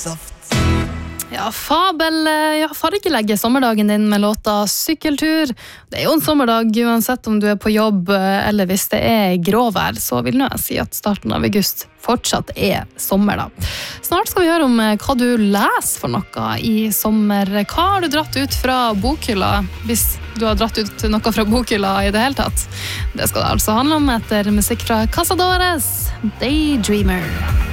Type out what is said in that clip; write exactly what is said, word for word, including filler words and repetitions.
Ja, Fabel, ja, fargelegge sommerdagen din med låta Sykkeltur. Det er jo en sommerdag, uansett om du er på jobb eller hvis det er gråvær, så vil nå jeg si at starten av august fortsatt er sommer da. Snart skal vi høre om hva du leser for noe i sommer. Hva har du dratt ut fra bokhylla, hvis du har dratt ut noe fra bokhylla i det hele tatt? Det skal det altså handle om etter musikk fra Casadores, Daydreamer.